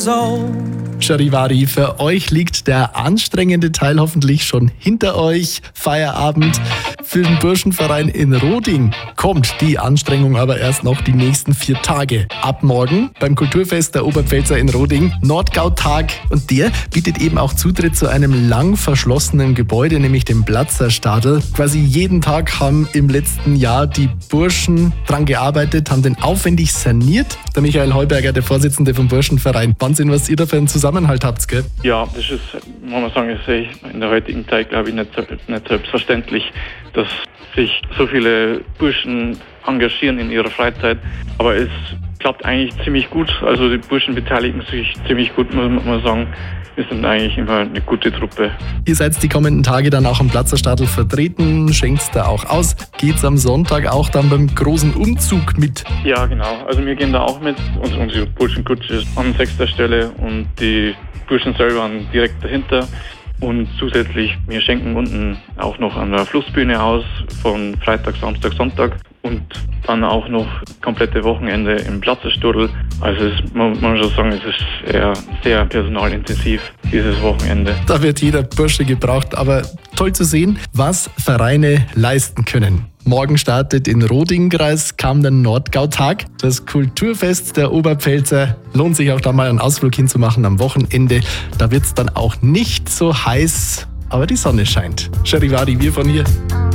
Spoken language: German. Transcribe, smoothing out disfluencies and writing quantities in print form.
old. Charivari, für euch liegt der anstrengende Teil hoffentlich schon hinter euch. Feierabend für den Burschenverein in Roding kommt die Anstrengung aber erst noch die nächsten 4 Tage. Ab morgen beim Kulturfest der Oberpfälzer in Roding, Nordgau-Tag. Und der bietet eben auch Zutritt zu einem lang verschlossenen Gebäude, nämlich dem Platzerstadel. Quasi jeden Tag haben im letzten Jahr die Burschen dran gearbeitet, haben den aufwendig saniert. Der Michael Heuberger, der Vorsitzende vom Burschenverein. Wahnsinn, was ihr da für einen Zusammenhalt habt, gell? Ja, das ist, muss man sagen, ist in der heutigen Zeit, glaube ich, nicht selbstverständlich, dass sich so viele Burschen engagieren in ihrer Freizeit. Aber es klappt eigentlich ziemlich gut. Also die Burschen beteiligen sich ziemlich gut, muss man sagen. Wir sind eigentlich immer eine gute Truppe. Ihr seid die kommenden Tage dann auch am Platzerstadel vertreten, schenkt's da auch aus. Geht's am Sonntag auch dann beim großen Umzug mit? Ja, genau. Also wir gehen da auch mit. Unsere Burschenkutsche ist an 6. Stelle und die Burschen selber direkt dahinter. Und zusätzlich, wir schenken unten auch noch an der Flussbühne aus von Freitag, Samstag, Sonntag und dann auch noch komplette Wochenende im Platzerstadel. Also man muss schon sagen, es ist sehr personalintensiv, dieses Wochenende. Da wird jeder Bursche gebraucht, aber toll zu sehen, was Vereine leisten können. Morgen startet in Roding-Kreis kam der Nordgau-Tag. Das Kulturfest der Oberpfälzer. Lohnt sich auch da mal einen Ausflug hinzumachen am Wochenende. Da wird es dann auch nicht so heiß, aber die Sonne scheint. Charivari, wir von hier.